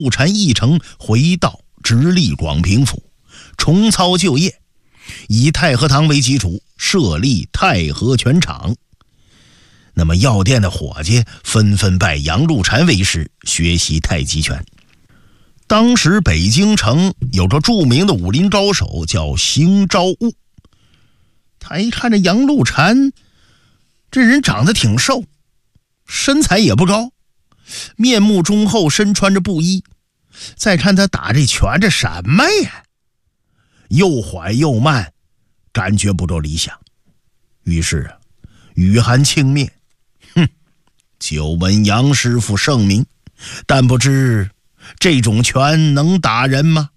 陆禅一程回到直隶广平府，重操旧业，以太和堂为基础，设立太和拳场。那么药店的伙计纷纷拜杨露禅为师，学习太极拳。当时北京城有着著名的武林高手叫邢昭悟，他一看这杨露禅这人长得挺瘦，身材也不高，面目忠厚，身穿着布衣，再看他打这拳，这什么呀，又缓又慢，感觉不够理想。于是雨寒轻蔑，久闻杨师傅盛名，但不知这种拳能打人吗？